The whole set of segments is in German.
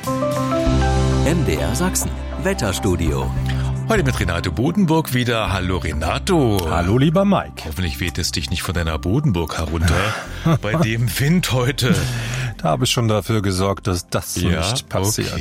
MDR Sachsen, Wetterstudio. Heute mit Renato Bodenburg wieder. Hallo Renato. Hallo lieber Mike. Hoffentlich weht es dich nicht von deiner Bodenburg herunter bei dem Wind heute. Da habe ich schon dafür gesorgt, dass das nicht passiert.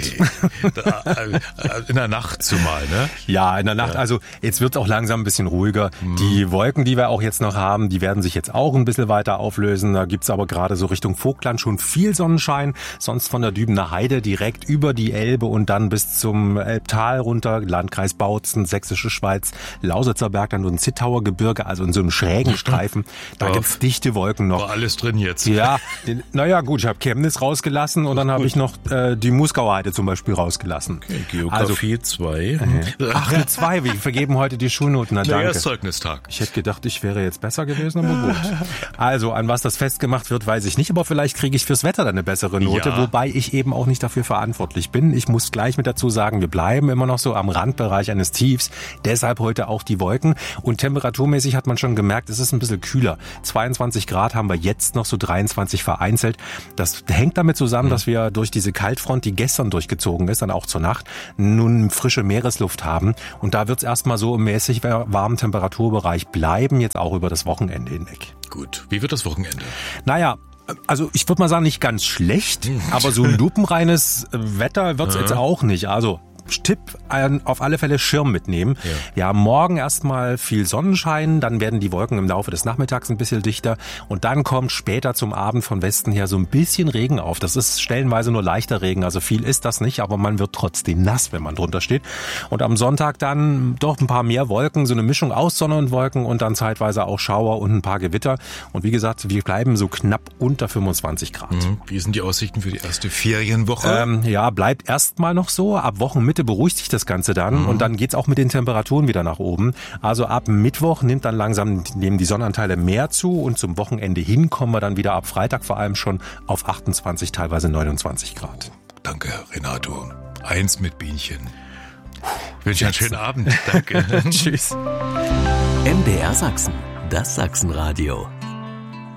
Okay. In der Nacht zumal, ne? Ja, in der Nacht. Also jetzt wird es auch langsam ein bisschen ruhiger. Die Wolken, die wir auch jetzt noch haben, die werden sich jetzt auch ein bisschen weiter auflösen. Da gibt's aber gerade so Richtung Vogtland schon viel Sonnenschein. Sonst von der Dübener Heide direkt über die Elbe und dann bis zum Elbtal runter, Landkreis Bautzen, Sächsische Schweiz, Lausitzer Berg, dann so ein Zittauer Gebirge, also in so einem schrägen Streifen. Da gibt's dichte Wolken noch. War alles drin jetzt. Ja, naja gut, ich habe Chemnitz rausgelassen und dann habe ich noch die Moosgauer Heide zum Beispiel rausgelassen. Okay, Geografie 2. Ach, eine 2, wir vergeben heute die Schulnoten. Na, danke. Ja, ist Zeugnistag. Ich hätte gedacht, ich wäre jetzt besser gewesen, aber gut. Also, an was das festgemacht wird, weiß ich nicht, aber vielleicht kriege ich fürs Wetter dann eine bessere Note, wobei ich eben auch nicht dafür verantwortlich bin. Ich muss gleich mit dazu sagen, wir bleiben immer noch so am Randbereich eines Tiefs, deshalb heute auch die Wolken und temperaturmäßig hat man schon gemerkt, es ist ein bisschen kühler. 22 Grad haben wir jetzt noch, so 23 vereinzelt. Das hängt damit zusammen, dass wir durch diese Kaltfront, die gestern durchgezogen ist, dann auch zur Nacht, nun frische Meeresluft haben. Und da wird es erstmal so im mäßig warmen Temperaturbereich bleiben, jetzt auch über das Wochenende hinweg. Gut, wie wird das Wochenende? Naja, also ich würde mal sagen, nicht ganz schlecht, aber so ein lupenreines Wetter wird es jetzt auch nicht. Also Tipp, auf alle Fälle Schirm mitnehmen. Ja. Wir haben morgen erstmal viel Sonnenschein, dann werden die Wolken im Laufe des Nachmittags ein bisschen dichter und dann kommt später zum Abend von Westen her so ein bisschen Regen auf. Das ist stellenweise nur leichter Regen, also viel ist das nicht, aber man wird trotzdem nass, wenn man drunter steht. Und am Sonntag dann doch ein paar mehr Wolken, so eine Mischung aus Sonne und Wolken und dann zeitweise auch Schauer und ein paar Gewitter. Und wie gesagt, wir bleiben so knapp unter 25 Grad. Wie sind die Aussichten für die erste Ferienwoche? Ja, bleibt erstmal noch so. Ab Wochenmitte beruhigt sich das Ganze dann und dann geht's auch mit den Temperaturen wieder nach oben. Also ab Mittwoch nehmen die Sonnenanteile mehr zu und zum Wochenende hin kommen wir dann wieder ab Freitag vor allem schon auf 28, teilweise 29 Grad. Danke, Renato. 1 mit Bienchen. Ich wünsche einen schönen Abend. Danke. Tschüss. MDR Sachsen, das Sachsenradio.